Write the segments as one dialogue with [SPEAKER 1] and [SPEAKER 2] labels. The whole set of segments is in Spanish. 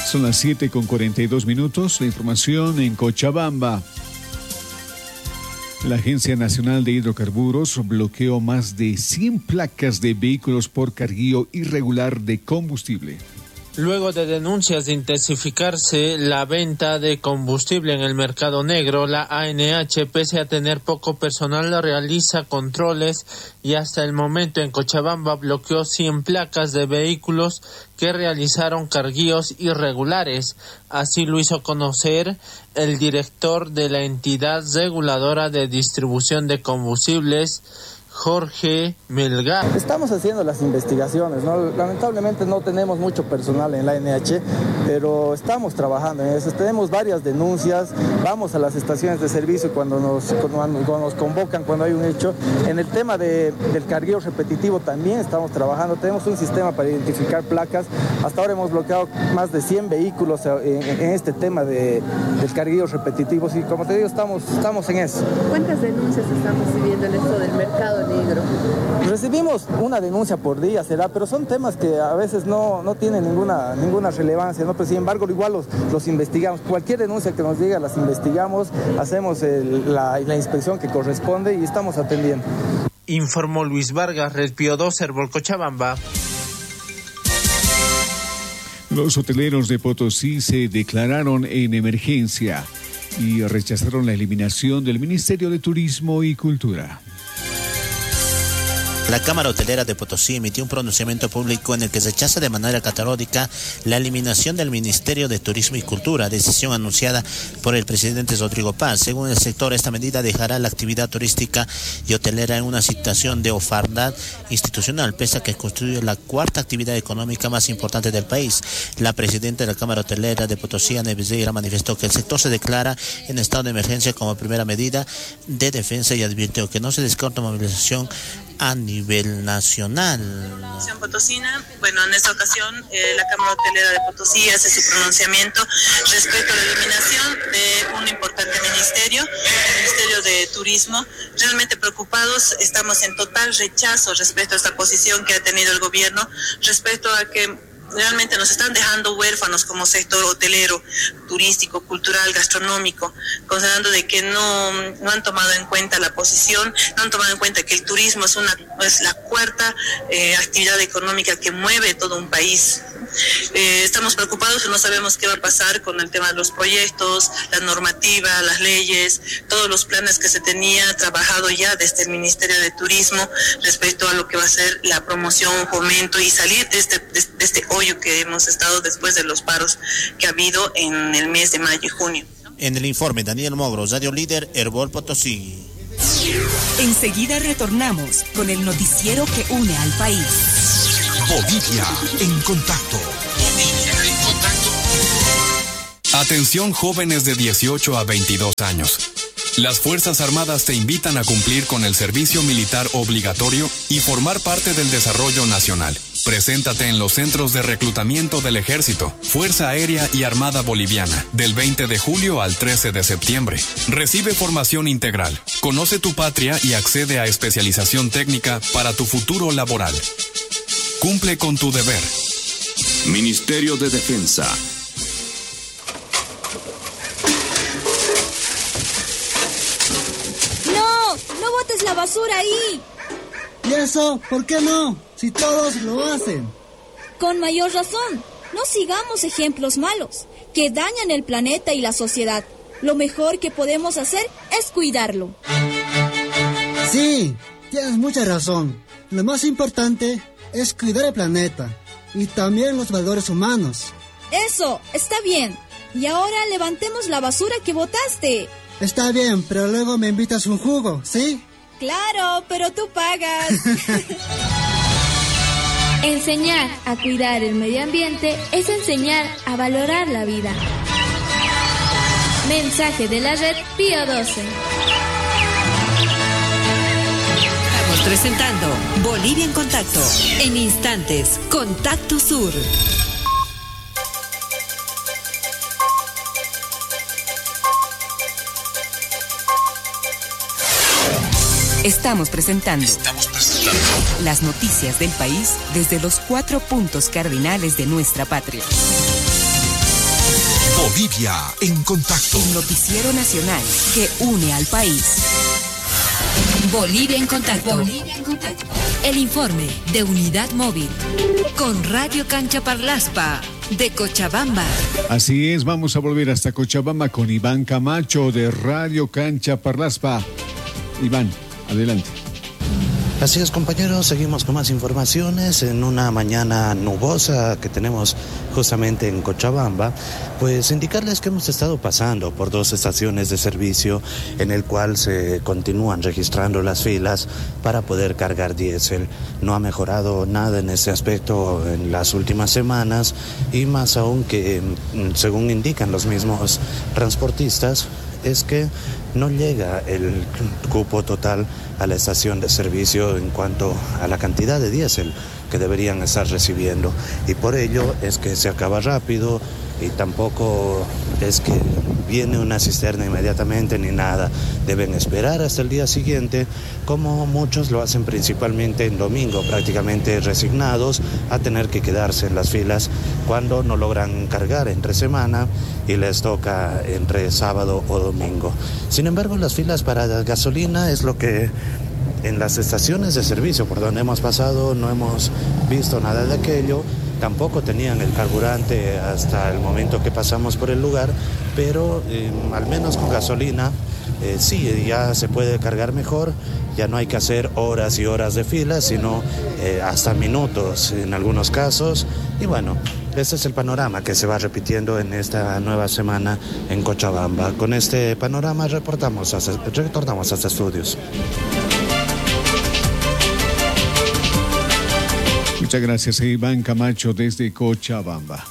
[SPEAKER 1] Son las 7:42. La información en Cochabamba. La Agencia Nacional de Hidrocarburos bloqueó más de 100 placas de vehículos por carguío irregular de combustible.
[SPEAKER 2] Luego de denuncias de intensificarse la venta de combustible en el mercado negro, la ANH, pese a tener poco personal, realiza controles y hasta el momento en Cochabamba bloqueó 100 placas de vehículos que realizaron carguíos irregulares. Así lo hizo conocer el director de la entidad reguladora de distribución de combustibles, Jorge Melgar.
[SPEAKER 3] Estamos haciendo las investigaciones, ¿no? Lamentablemente no tenemos mucho personal en la ANH, pero estamos trabajando en eso. Tenemos varias denuncias, vamos a las estaciones de servicio cuando nos convocan, cuando hay un hecho. En el tema del cargueo repetitivo también estamos trabajando. Tenemos un sistema para identificar placas. Hasta ahora hemos bloqueado más de 100 vehículos en este tema del cargueo repetitivo. Y como te digo, estamos en eso.
[SPEAKER 4] ¿Cuántas denuncias están recibiendo en esto del mercado negro?
[SPEAKER 3] Recibimos una denuncia por día, pero son temas que a veces no tienen ninguna relevancia, ¿no? Pero sin embargo, igual los investigamos. Cualquier denuncia que nos llegue, las investigamos, hacemos la inspección que corresponde y estamos atendiendo.
[SPEAKER 2] Informó Luis Vargas, Red Pío 2, Herbol, Cochabamba.
[SPEAKER 1] Los hoteleros de Potosí se declararon en emergencia y rechazaron la eliminación del Ministerio de Turismo y Cultura.
[SPEAKER 5] La Cámara Hotelera de Potosí emitió un pronunciamiento público en el que rechaza de manera categórica la eliminación del Ministerio de Turismo y Cultura, decisión anunciada por el presidente Rodrigo Paz. Según el sector, esta medida dejará la actividad turística y hotelera en una situación de orfandad institucional, pese a que constituye la cuarta actividad económica más importante del país. La presidenta de la Cámara Hotelera de Potosí, Ana Becerra, manifestó que el sector se declara en estado de emergencia como primera medida de defensa y advirtió que no se descarta movilización a nivel nacional.
[SPEAKER 6] Potosina, bueno, en esta ocasión la Cámara Hotelera de Potosí hace su pronunciamiento respecto a la eliminación de un importante ministerio, el Ministerio de Turismo. Realmente preocupados, estamos en total rechazo respecto a esta posición que ha tenido el gobierno, respecto a que realmente nos están dejando huérfanos como sector hotelero, turístico, cultural, gastronómico, considerando de que no han tomado en cuenta la posición, no han tomado en cuenta que el turismo es la cuarta actividad económica que mueve todo un país. Estamos preocupados y no sabemos qué va a pasar con el tema de los proyectos, la normativa, las leyes, todos los planes que se tenía trabajado ya desde el Ministerio de Turismo respecto a lo que va a ser la promoción, fomento y salir de este hoyo que hemos estado después de los paros que ha habido en el mes de mayo y junio.
[SPEAKER 5] En el informe, Daniel Mogro, Radio Líder, Herbol Potosí.
[SPEAKER 7] Enseguida retornamos con el noticiero que une al país.
[SPEAKER 8] Bolivia en contacto. Atención jóvenes de 18 a 22 años. Las Fuerzas Armadas te invitan a cumplir con el servicio militar obligatorio y formar parte del desarrollo nacional. Preséntate en los centros de reclutamiento del Ejército, Fuerza Aérea y Armada Boliviana, del 20 de julio al 13 de septiembre. Recibe formación integral, conoce tu patria y accede a especialización técnica para tu futuro laboral. Cumple con tu deber. Ministerio de Defensa.
[SPEAKER 9] ¡No botes la basura ahí!
[SPEAKER 10] ¿Y eso? ¿Por qué no? Si todos lo hacen.
[SPEAKER 9] Con mayor razón. No sigamos ejemplos malos que dañan el planeta y la sociedad. Lo mejor que podemos hacer es cuidarlo.
[SPEAKER 10] Sí, tienes mucha razón. Lo más importante es cuidar el planeta y también los valores humanos.
[SPEAKER 9] Eso, está bien. Y ahora levantemos la basura que botaste.
[SPEAKER 10] Está bien, pero luego me invitas un jugo, ¿sí?
[SPEAKER 9] Claro, pero tú pagas.
[SPEAKER 11] Enseñar a cuidar el medio ambiente es enseñar a valorar la vida. Mensaje de la Red Pío 12.
[SPEAKER 7] Estamos presentando Bolivia en Contacto. En instantes, Contacto Sur. Estamos presentando las noticias del país desde los 4 puntos cardinales de nuestra patria.
[SPEAKER 12] Bolivia en contacto.
[SPEAKER 7] El noticiero nacional que une al país. Bolivia en contacto. Bolivia en contacto. El informe de Unidad Móvil con Radio Cancha Parlaspa de Cochabamba.
[SPEAKER 1] Así es, vamos a volver hasta Cochabamba con Iván Camacho de Radio Cancha Parlaspa. Iván, adelante.
[SPEAKER 13] Así es, compañeros, seguimos con más informaciones en una mañana nubosa que tenemos justamente en Cochabamba. Pues indicarles que hemos estado pasando por 2 estaciones de servicio en el cual se continúan registrando las filas para poder cargar diésel. No ha mejorado nada en ese aspecto en las últimas semanas y más aún que, según indican los mismos transportistas, es que no llega el cupo total a la estación de servicio en cuanto a la cantidad de diésel que deberían estar recibiendo, y por ello es que se acaba rápido y tampoco es que viene una cisterna inmediatamente ni nada. Deben esperar hasta el día siguiente, como muchos lo hacen principalmente en domingo, prácticamente resignados a tener que quedarse en las filas cuando no logran cargar entre semana y les toca entre sábado o domingo. Sin embargo, las filas para la gasolina es lo que en las estaciones de servicio por donde hemos pasado no hemos visto nada de aquello. Tampoco tenían el carburante hasta el momento que pasamos por el lugar, pero al menos con gasolina sí, ya se puede cargar mejor, ya no hay que hacer horas y horas de fila, sino hasta minutos en algunos casos. Y bueno, este es el panorama que se va repitiendo en esta nueva semana en Cochabamba. Con este panorama retornamos hasta estudios.
[SPEAKER 1] Muchas gracias, Iván Camacho desde Cochabamba.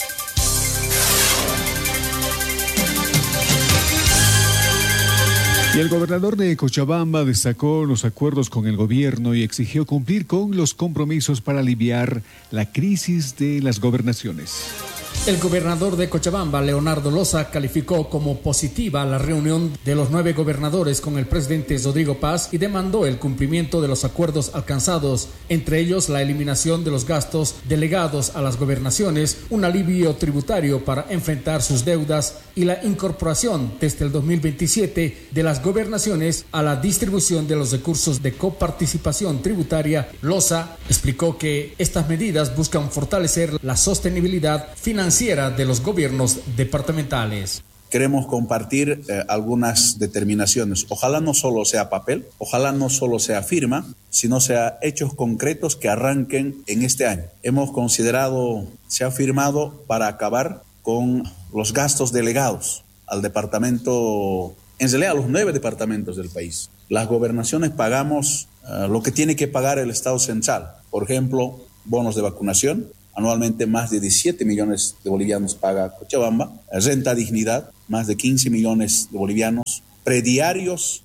[SPEAKER 1] Y el gobernador de Cochabamba destacó los acuerdos con el gobierno y exigió cumplir con los compromisos para aliviar la crisis de las gobernaciones.
[SPEAKER 14] El gobernador de Cochabamba, Leonardo Loza, calificó como positiva la reunión de los 9 gobernadores con el presidente Rodrigo Paz y demandó el cumplimiento de los acuerdos alcanzados, entre ellos la eliminación de los gastos delegados a las gobernaciones, un alivio tributario para enfrentar sus deudas y la incorporación desde el 2027 de las gobernaciones a la distribución de los recursos de coparticipación tributaria. Loza explicó que estas medidas buscan fortalecer la sostenibilidad financiera de los gobiernos departamentales.
[SPEAKER 15] Queremos compartir algunas determinaciones. Ojalá no solo sea papel, ojalá no solo sea firma, sino sea hechos concretos que arranquen en este año. Hemos considerado, se ha firmado para acabar con los gastos delegados al departamento, en realidad a los 9 departamentos del país. Las gobernaciones pagamos lo que tiene que pagar el Estado central. Por ejemplo, bonos de vacunación. Anualmente más de 17 millones de bolivianos paga Cochabamba. Renta dignidad, más de 15 millones de bolivianos. Prediarios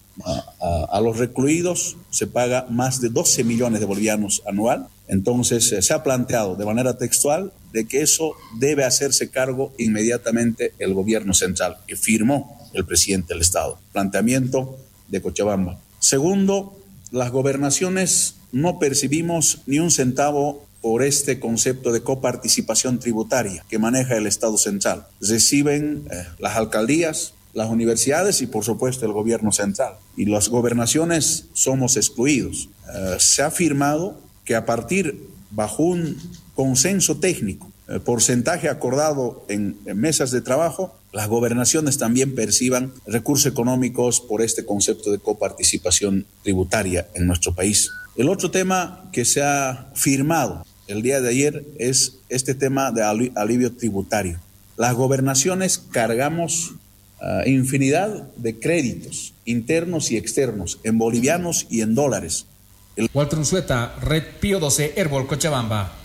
[SPEAKER 15] a los recluidos se paga más de 12 millones de bolivianos anual. Entonces se ha planteado de manera textual de que eso debe hacerse cargo inmediatamente el gobierno central, que firmó el presidente del Estado. Planteamiento de Cochabamba. Segundo, las gobernaciones no percibimos ni un centavo por este concepto de coparticipación tributaria que maneja el Estado central. Reciben las alcaldías, las universidades y por supuesto el gobierno central. Y las gobernaciones somos excluidos. Se ha afirmado que a partir, bajo un consenso técnico, porcentaje acordado en mesas de trabajo, las gobernaciones también perciban recursos económicos por este concepto de coparticipación tributaria en nuestro país. El otro tema que se ha firmado el día de ayer es este tema de alivio tributario. Las gobernaciones cargamos infinidad de créditos internos y externos en bolivianos y en dólares.
[SPEAKER 14] Walter Unzueta, Red Pío 12, Herbol, Cochabamba.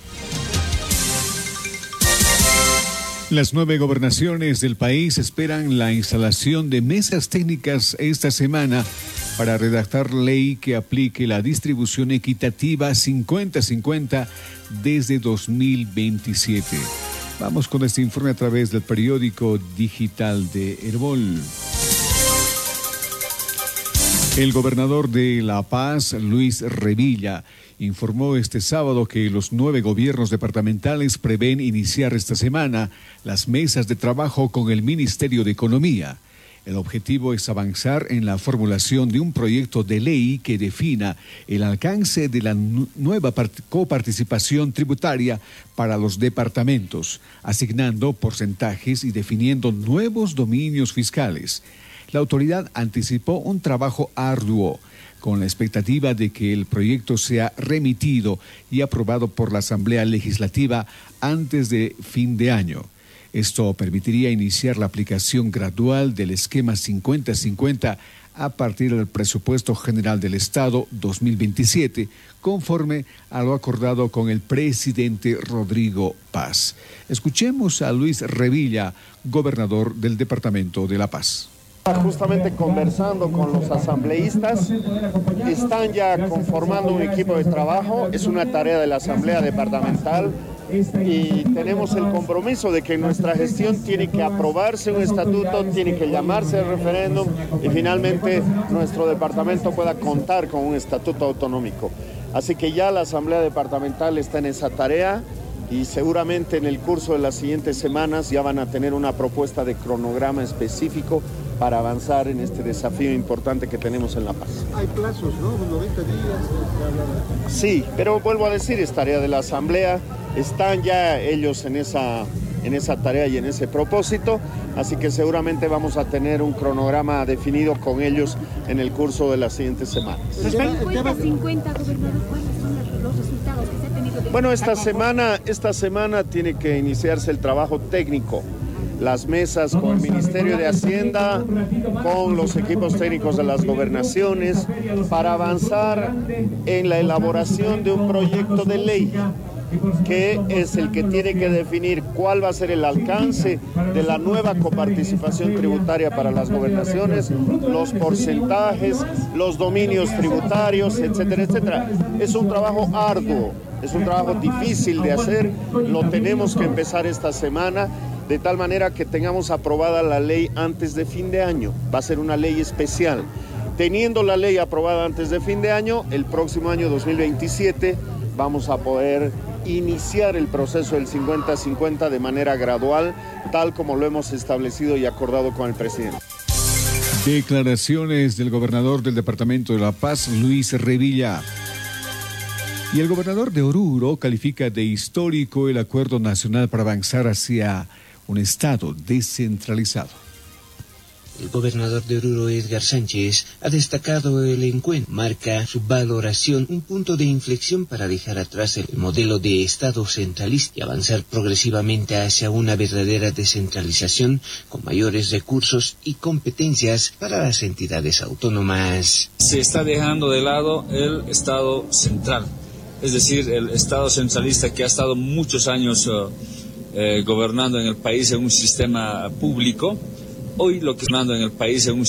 [SPEAKER 1] Las 9 gobernaciones del país esperan la instalación de mesas técnicas esta semana para redactar ley que aplique la distribución equitativa 50-50 desde 2027. Vamos con este informe a través del periódico digital de Herbol. El gobernador de La Paz, Luis Revilla, informó este sábado que los 9 gobiernos departamentales prevén iniciar esta semana las mesas de trabajo con el Ministerio de Economía. El objetivo es avanzar en la formulación de un proyecto de ley que defina el alcance de la nueva coparticipación tributaria para los departamentos, asignando porcentajes y definiendo nuevos dominios fiscales. La autoridad anticipó un trabajo arduo, con la expectativa de que el proyecto sea remitido y aprobado por la Asamblea Legislativa antes de fin de año. Esto permitiría iniciar la aplicación gradual del esquema 50-50 a partir del Presupuesto General del Estado 2027, conforme a lo acordado con el presidente Rodrigo Paz. Escuchemos a Luis Revilla, gobernador del Departamento de La Paz.
[SPEAKER 16] Justamente conversando con los asambleístas, están ya conformando un equipo de trabajo, es una tarea de la Asamblea Departamental y tenemos el compromiso de que en nuestra gestión tiene que aprobarse un estatuto, tiene que llamarse el referéndum y finalmente nuestro departamento pueda contar con un estatuto autonómico. Así que ya la Asamblea Departamental está en esa tarea y seguramente en el curso de las siguientes semanas ya van a tener una propuesta de cronograma específico para avanzar en este desafío importante que tenemos en La Paz.
[SPEAKER 17] Hay plazos, ¿no? 90 días.
[SPEAKER 16] Sí, pero vuelvo a decir, es tarea de la Asamblea, están ya ellos en esa tarea y en ese propósito, así que seguramente vamos a tener un cronograma definido con ellos en el curso de las siguientes semanas.
[SPEAKER 18] 50-50, gobernador, ¿cuáles son los resultados que se ha tenido?
[SPEAKER 16] Bueno, esta semana tiene que iniciarse el trabajo técnico. Las mesas con el Ministerio de Hacienda, con los equipos técnicos de las gobernaciones, para avanzar en la elaboración de un proyecto de ley, que es el que tiene que definir cuál va a ser el alcance de la nueva coparticipación tributaria para las gobernaciones, los porcentajes, los dominios tributarios, etcétera, etcétera. Es un trabajo arduo, es un trabajo difícil de hacer, lo tenemos que empezar esta semana, de tal manera que tengamos aprobada la ley antes de fin de año. Va a ser una ley especial. Teniendo la ley aprobada antes de fin de año, el próximo año 2027 vamos a poder iniciar el proceso del 50-50 de manera gradual, tal como lo hemos establecido y acordado con el presidente.
[SPEAKER 1] Declaraciones del gobernador del Departamento de La Paz, Luis Revilla. Y el gobernador de Oruro califica de histórico el acuerdo nacional para avanzar hacia un Estado descentralizado.
[SPEAKER 19] El gobernador de Oruro, Edgar Sánchez, ha destacado el encuentro. Marca su valoración un punto de inflexión para dejar atrás el modelo de Estado centralista y avanzar progresivamente hacia una verdadera descentralización con mayores recursos y competencias para las entidades autónomas.
[SPEAKER 20] Se está dejando de lado el Estado central, es decir, el Estado centralista que ha estado muchos años gobernando en el país en un sistema público. Hoy lo que está gobernando en el país en un